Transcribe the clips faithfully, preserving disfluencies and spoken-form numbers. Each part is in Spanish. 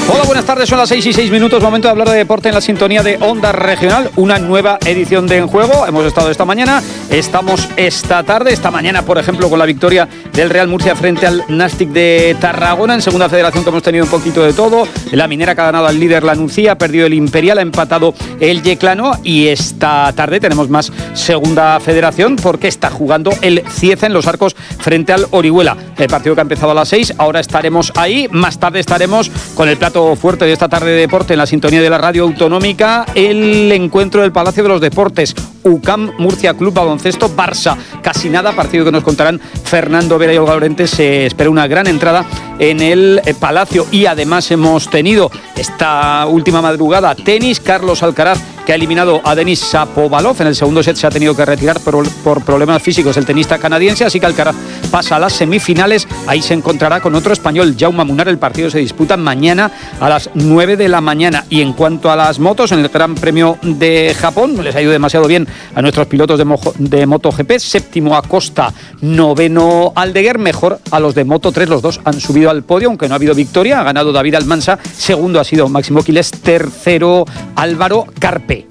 Hola, buenas tardes, son las seis y seis minutos, momento de hablar de deporte en la sintonía de Onda Regional, una nueva edición de En Juego. Hemos estado esta mañana, estamos esta tarde, esta mañana, por ejemplo, con la victoria del Real Murcia frente al Nàstic de Tarragona. En segunda federación, que hemos tenido un poquito de todo, la Minera, que ha ganado al líder la Nucía, ha perdido el Imperial, ha empatado el Yeclano, y esta tarde tenemos más segunda federación porque está jugando el Cieza en Los Arcos frente al Orihuela. El partido que ha empezado a las seis, ahora estaremos ahí, más tarde estaremos con el plato fuerte de esta tarde de deporte en la sintonía de la radio autonómica, el encuentro del Palacio de los Deportes, U C A M Murcia Club Baloncesto Barça. Casi nada, partido que nos contarán Fernando Vera y Olga Lorente. Se espera una gran entrada en el Palacio, y además hemos tenido esta última madrugada tenis. Carlos Alcaraz, que ha eliminado a Denis Shapovalov en el segundo set, se ha tenido que retirar por, por problemas físicos el tenista canadiense, así que Alcaraz pasa a las semifinales. Ahí se encontrará con otro español, Jaume Munar. El partido se disputa mañana a las nueve de la mañana. Y en cuanto a las motos, en el Gran Premio de Japón no les ha ido demasiado bien a nuestros pilotos de, Mo- de MotoGP. Séptimo Acosta, noveno Aldeguer, mejor a los de Moto tres. Los dos han subido al podio, aunque no ha habido victoria. Ha ganado David Almansa, segundo ha sido Máximo Quiles, tercero Álvaro Carpe.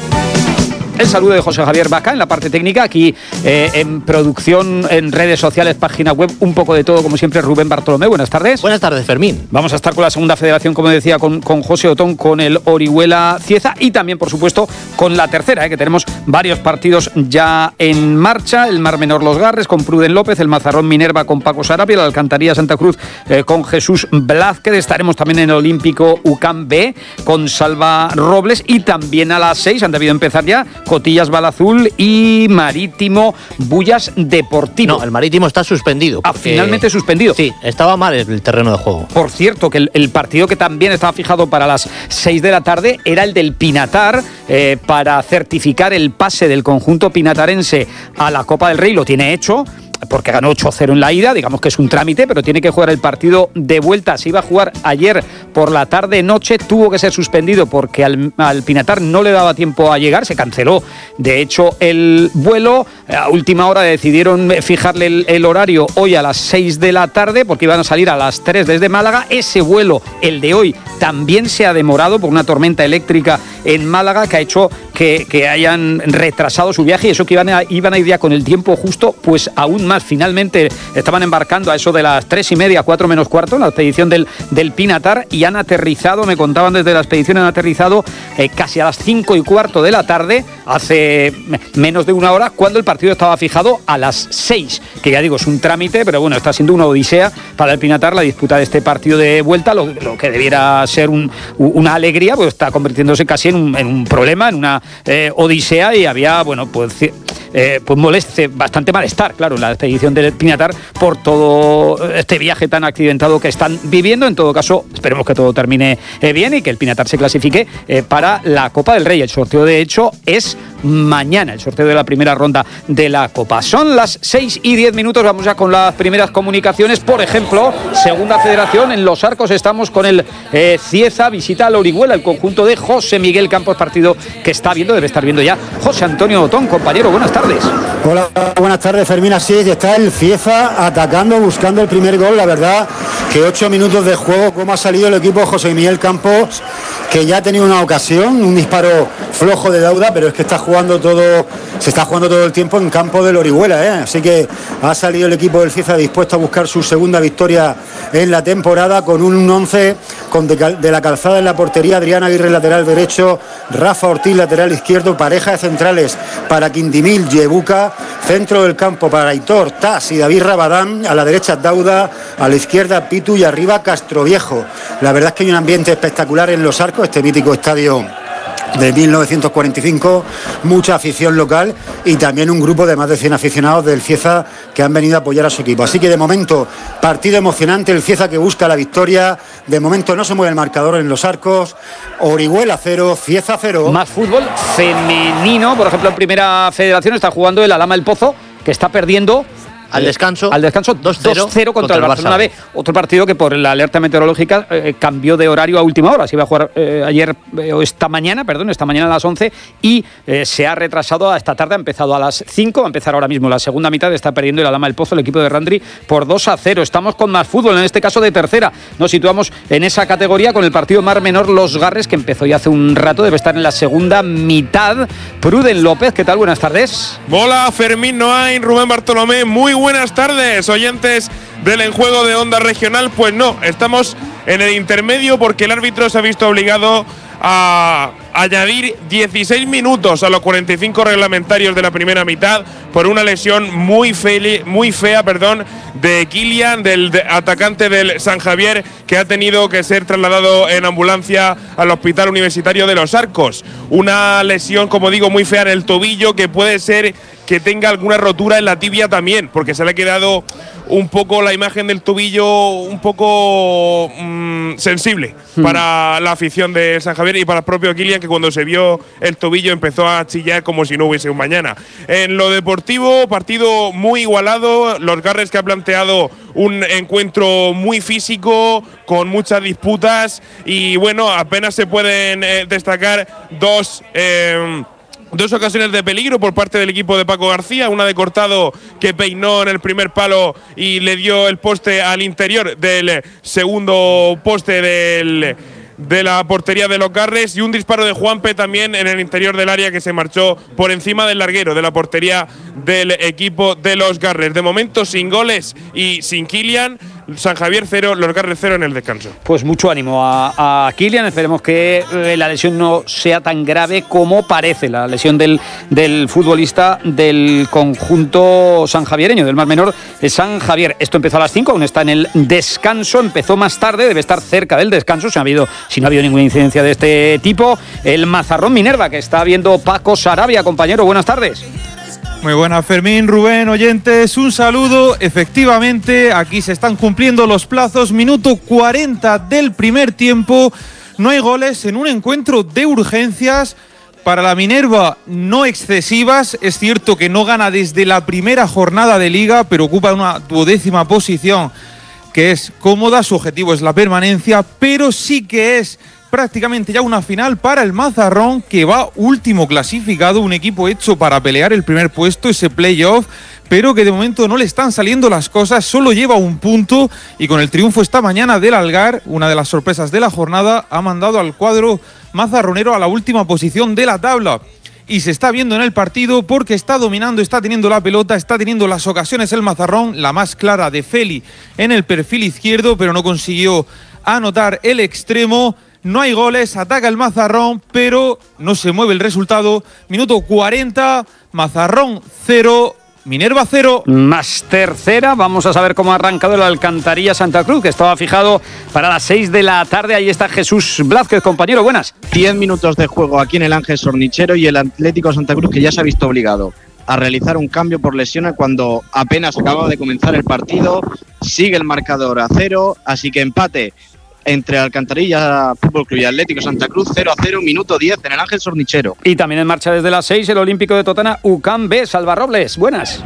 El saludo de José Javier Vaca en la parte técnica, aquí eh, en producción, en redes sociales, página web, un poco de todo, como siempre, Rubén Bartolomé. Buenas tardes. Buenas tardes, Fermín. Vamos a estar con la segunda federación, como decía, con, con José Otón, con el Orihuela Cieza, y también, por supuesto, con la tercera, eh, que tenemos varios partidos ya en marcha. El Mar Menor Los Garres con Pruden López, el Mazarrón Minerva con Paco Sarabia, la Alcantarilla Santa Cruz eh, con Jesús Blázquez. Estaremos también en el Olímpico U C A M B con Salva Robles, y también a las seis han debido empezar ya Cotillas Balazul y Marítimo Bullas Deportivo. No, el Marítimo está suspendido. Ah, finalmente suspendido. Sí, estaba mal el terreno de juego. Por cierto, que el, el partido que también estaba fijado para las seis de la tarde era el del Pinatar, eh, para certificar el pase del conjunto pinatarense a la Copa del Rey. Lo tiene hecho, porque ganó ocho cero en la ida, digamos que es un trámite, pero tiene que jugar el partido de vuelta. Se iba a jugar ayer por la tarde-noche, tuvo que ser suspendido porque al, al Pinatar no le daba tiempo a llegar, se canceló de hecho el vuelo. A última hora decidieron fijarle el, el horario hoy a las seis de la tarde, porque iban a salir a las tres desde Málaga. Ese vuelo, el de hoy, también se ha demorado por una tormenta eléctrica en Málaga, que ha hecho que, que hayan retrasado su viaje, y eso que iban a, iban a ir ya con el tiempo justo, pues aún más. Finalmente estaban embarcando a eso de las tres y media, cuatro menos cuarto, en la expedición del, del Pinatar, y han aterrizado, me contaban desde la expedición, han aterrizado eh, casi a las cinco y cuarto de la tarde, hace menos de una hora, cuando el partido estaba fijado a las seis, que ya digo, es un trámite, pero bueno, está siendo una odisea para el Pinatar la disputa de este partido de vuelta. Lo, lo que debiera ser un, una alegría, pues está convirtiéndose casi en un, en un problema, en una eh, odisea, y había, bueno, pues... Eh, pues moleste, bastante malestar, claro, en la expedición del Pinatar por todo este viaje tan accidentado que están viviendo. En todo caso, esperemos que todo termine eh, bien y que el Pinatar se clasifique eh, para la Copa del Rey. El sorteo, de hecho, es mañana, el sorteo de la primera ronda de la Copa. Son las seis y diez minutos, vamos ya con las primeras comunicaciones. Por ejemplo, segunda federación, en Los Arcos estamos con el eh, Cieza, visita al Orihuela, el conjunto de José Miguel Campos, partido que está viendo, debe estar viendo ya José Antonio Otón. Compañero, buenas tardes. Hola, buenas tardes, Fermín. Así es, está el Cieza atacando, buscando el primer gol. La verdad que ocho minutos de juego, cómo ha salido el equipo José Miguel Campos, que ya ha tenido una ocasión, un disparo flojo de Dauda, pero es que está jugando todo, se está jugando todo el tiempo en campo del Orihuela, ¿eh? Así que ha salido el equipo del Cieza dispuesto a buscar su segunda victoria en la temporada, con un once con de, de la Calzada en la portería, Adrián Aguirre lateral derecho, Rafa Ortiz lateral izquierdo, pareja de centrales para Quintimil, Yebuca, centro del campo para Aitor, Tas y David Rabadán, a la derecha Dauda, a la izquierda Pitu y arriba Castroviejo. La verdad es que hay un ambiente espectacular en Los Arcos, este mítico estadio de mil novecientos cuarenta y cinco, mucha afición local y también un grupo de más de cien aficionados del Cieza que han venido a apoyar a su equipo. Así que de momento, partido emocionante, el Cieza que busca la victoria. De momento no se mueve el marcador en Los Arcos. Orihuela cero, Cieza cero. Más fútbol femenino, por ejemplo, en Primera Federación está jugando el Alhama El Pozo, que está perdiendo Al descanso. Al descanso dos cero contra, contra el Barcelona B. Otro partido que por la alerta meteorológica eh, cambió de horario a última hora. Se iba a jugar eh, ayer, eh, o esta mañana, perdón, esta mañana a las once y eh, se ha retrasado a esta tarde. Ha empezado a las cinco, va a empezar ahora mismo la segunda mitad. Está perdiendo el Alhama del Pozo, el equipo de Randri, por dos a cero. Estamos con más fútbol, en este caso de tercera. Nos situamos en esa categoría con el partido Mar Menor Los Garres, que empezó ya hace un rato, debe estar en la segunda mitad. Pruden López, ¿qué tal? Buenas tardes. Hola, Fermín Noain, Rubén Bartolomé, muy buenas tardes, oyentes del Enjuego de Onda Regional. Pues no, estamos en el intermedio porque el árbitro se ha visto obligado a añadir dieciséis minutos a los cuarenta y cinco reglamentarios de la primera mitad por una lesión muy, fe, muy fea perdón, de Kylian, del de, atacante del San Javier, que ha tenido que ser trasladado en ambulancia al Hospital Universitario de Los Arcos. Una lesión, como digo, muy fea en el tobillo, que puede ser que tenga alguna rotura en la tibia también, porque se le ha quedado un poco la imagen del tobillo un poco mmm, sensible hmm. para la afición de San Javier y para el propio Kylian, que cuando se vio el tobillo empezó a chillar como si no hubiese un mañana. En lo deportivo, partido muy igualado, Los Garres, que ha planteado un encuentro muy físico, con muchas disputas, y bueno, apenas se pueden eh, destacar dos eh, Dos ocasiones de peligro por parte del equipo de Paco García, una de Cortado que peinó en el primer palo y le dio el poste al interior del segundo poste del, de la portería de Los Garres, y un disparo de Juanpe también en el interior del área que se marchó por encima del larguero de la portería del equipo de Los Garres. De momento sin goles y sin Kylian, San Javier cero, Los Garres cero en el descanso. Pues mucho ánimo a, a Kylian, esperemos que eh, la lesión no sea tan grave como parece, la lesión del, del futbolista del conjunto sanjaviereño, del Mar Menor de San Javier. Esto empezó a las cinco, aún está en el descanso, empezó más tarde, debe estar cerca del descanso, si no ha habido, si no ha habido ninguna incidencia de este tipo. El Mazarrón Minerva, que está viendo Paco Sarabia. Compañero, buenas tardes. Muy buenas, Fermín, Rubén, oyentes, un saludo. Efectivamente, aquí se están cumpliendo los plazos. Minuto cuarenta del primer tiempo. No hay goles en un encuentro de urgencias. Para la Minerva, no excesivas. Es cierto que no gana desde la primera jornada de Liga, pero ocupa una duodécima posición que es cómoda. Su objetivo es la permanencia, pero sí que es prácticamente ya una final para el Mazarrón, que va último clasificado, un equipo hecho para pelear el primer puesto, ese playoff, pero que de momento no le están saliendo las cosas, solo lleva un punto, y con el triunfo esta mañana del Algar, una de las sorpresas de la jornada, ha mandado al cuadro mazarronero a la última posición de la tabla. Y se está viendo en el partido porque está dominando, está teniendo la pelota, está teniendo las ocasiones el Mazarrón, la más clara de Feli en el perfil izquierdo, pero no consiguió anotar el extremo. No hay goles, ataca el Mazarrón, pero no se mueve el resultado. Minuto cuarenta, Mazarrón cero, Minerva cero. Más tercera, vamos a saber cómo ha arrancado el Alcantarilla Santa Cruz, que estaba fijado para las seis de la tarde. Ahí está Jesús Blázquez, compañero, buenas. diez minutos de juego aquí en el Ángel Sornichero, y el Atlético Santa Cruz, que ya se ha visto obligado a realizar un cambio por lesión cuando apenas acababa de comenzar el partido. Sigue el marcador a cero, así que empate entre Alcantarilla Fútbol Club y Atlético Santa Cruz, cero a cero, minuto diez en el Ángel Sornichero. Y también en marcha desde las seis el Olímpico de Totana, U C A M B, Salva Robles, buenas.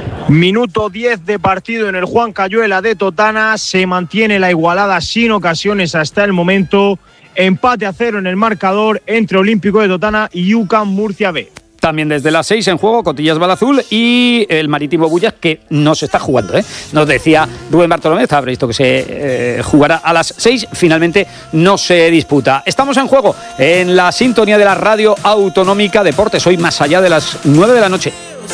Minuto diez de partido en el Juan Cayuela de Totana, se mantiene la igualada sin ocasiones hasta el momento, empate a cero en el marcador entre Olímpico de Totana y U C A M Murcia B. También desde las seis en juego Cotillas Balazul y el Marítimo Bullas, que no se está jugando, ¿eh? Nos decía Rubén Bartolomé, estaba previsto que se eh, jugara a las seis, finalmente no se disputa. Estamos en juego en la sintonía de la Radio Autonómica Deportes, hoy más allá de las nueve de la noche.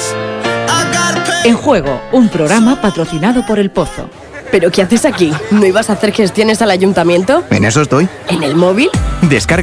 En Juego, un programa patrocinado por El Pozo. ¿Pero qué haces aquí? ¿No ibas a hacer gestiones al ayuntamiento? En eso estoy. ¿En el móvil? Descarga